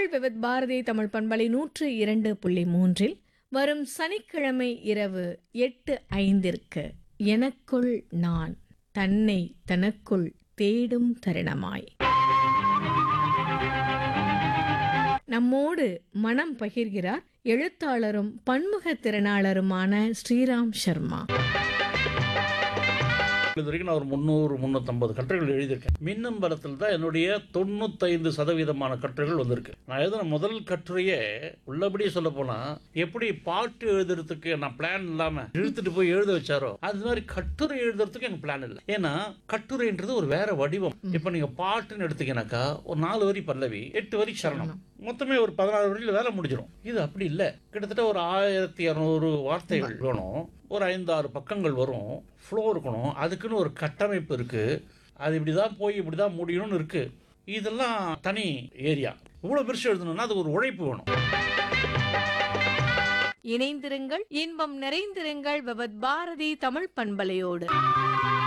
உங்கள் விவித் பாரதி தமிழ் பண்பலை 102.3 வரும் சனிக்கிழமை இரவு 8:05 எனக்குள் நான் தன்னை தனக்குள் தேடும் தருணமாய் நம்மோடு மனம் பகிர்கிறார் எழுத்தாளரும் பன்முக திறனாளருமான ஸ்ரீராம் சர்மா. இது வரைக்கும் நான் ஒரு 300-350 கட்டுரைகள் எழுதியிருக்கேன். மின்னும் பலத்தில் தான் என்னுடைய 95% கட்டுரைகள் வந்திருக்கு. நான் எழுதின முதல் கட்டுரையே உள்ளபடியே சொல்ல போனா, எப்படி பாட்டு எழுதுறதுக்கு நான் பிளான் இல்லாம இழுத்துட்டு போய் எழுத வச்சாரோ அது மாதிரி கட்டுரை எழுதுறதுக்கு எனக்கு பிளான் இல்லை. ஏன்னா கட்டுரைன்றது ஒரு வேற வடிவம். இப்ப நீங்க பாட்டுன்னு எடுத்தீங்கன்னாக்கா ஒரு 4 வரி பல்லவி, 8 வரி சரணம், மொத்தமே ஒரு 16 வரியில் வேலை முடிஞ்சிடும். இது அப்படி இல்லை. கிட்டத்தட்ட ஒரு 1200 வார்த்தைகள் வேணும், ஒரு 5-6 பக்கங்கள் வரும், ஃப்ளோ இருக்கணும், அதுக்குன்னு ஒரு கட்டமைப்பு இருக்கு, அது இப்படிதான் போய் இப்படிதான் முடியணும்னு இருக்கு. இதெல்லாம் தனி ஏரியா. இவ்வளவு பெருசு எழுதணும்னா அது ஒரு உழைப்பு வேணும். இணைந்திருங்கள், இன்பம் நிறைந்திருங்கள் விவித் பாரதி தமிழ் பண்பலையோடு.